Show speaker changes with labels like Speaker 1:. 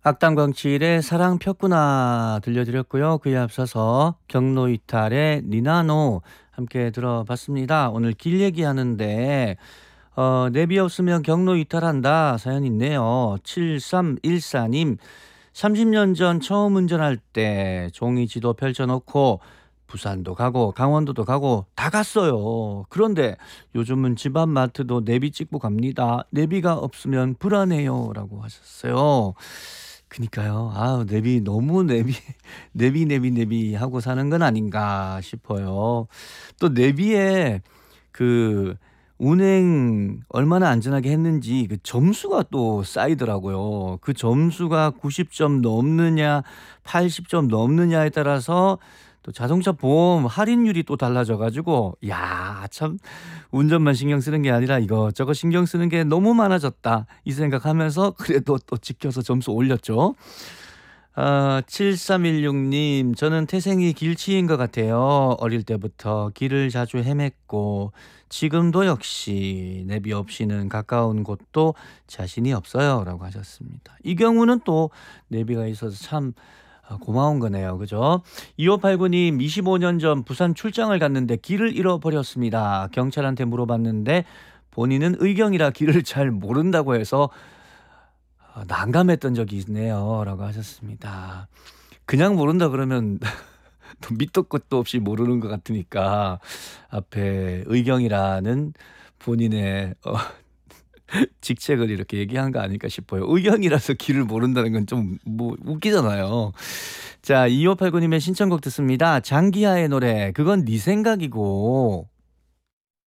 Speaker 1: 악당광칠의 사랑 폈구나 들려드렸고요. 그에 앞서서 경로이탈의 니나노 함께 들어봤습니다. 오늘 길 얘기하는데 내비 없으면 경로이탈한다 사연 있네요. 7314님 30년 전 처음 운전할 때 종이 지도 펼쳐놓고 부산도 가고 강원도도 가고 다 갔어요. 그런데 요즘은 집 앞 마트도 내비 찍고 갑니다. 내비가 없으면 불안해요 라고 하셨어요. 그니까요. 아, 내비 너무 내비 내비 하고 사는 건 아닌가 싶어요. 또 내비에 그 운행 얼마나 안전하게 했는지 그 점수가 또 쌓이더라고요. 그 점수가 90점 넘느냐 80점 넘느냐에 따라서 또 자동차 보험 할인율이 또 달라져 가지고 야, 참 운전만 신경 쓰는 게 아니라 이것저것 신경 쓰는 게 너무 많아졌다. 이 생각하면서 그래도 또 지켜서 점수 올렸죠. 7316님, 저는 태생이 길치인 것 같아요. 어릴 때부터 길을 자주 헤맸고, 지금도 역시 내비 없이는 가까운 곳도 자신이 없어요. 라고 하셨습니다. 이 경우는 또 내비가 있어서 참 고마운 거네요. 그죠? 2589님, 25년 전 부산 출장을 갔는데 길을 잃어버렸습니다. 경찰한테 물어봤는데 본인은 의경이라 길을 잘 모른다고 해서 난감했던 적이 있네요. 라고 하셨습니다. 그냥 모른다 그러면 또 밑도 끝도 없이 모르는 것 같으니까 앞에 의경이라는 본인의 직책을 이렇게 얘기한 거 아닐까 싶어요. 의경이라서 길을 모른다는 건 좀 뭐 웃기잖아요. 자, 2589님의 신청곡 듣습니다. 장기하의 노래 그건 네 생각이고.